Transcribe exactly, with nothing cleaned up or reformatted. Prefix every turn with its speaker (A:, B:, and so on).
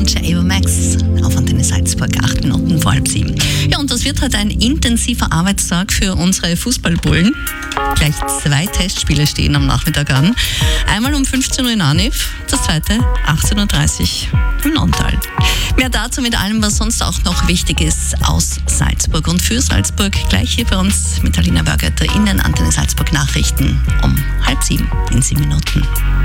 A: und Ava Max auf Antenne Salzburg, acht Minuten vor halb sieben. Ja, und das wird heute ein intensiver Arbeitstag für unsere Fußballbullen. Gleich zwei Testspiele stehen am Nachmittag an. Einmal um fünfzehn Uhr in Arnif, das zweite achtzehn Uhr dreißig im Nonntal. Mehr dazu mit allem, was sonst auch noch wichtig ist aus Salzburg und für Salzburg, gleich hier bei uns mit Alina Bergötter in den Antenne Salzburg Nachrichten um halb sieben in sieben Minuten.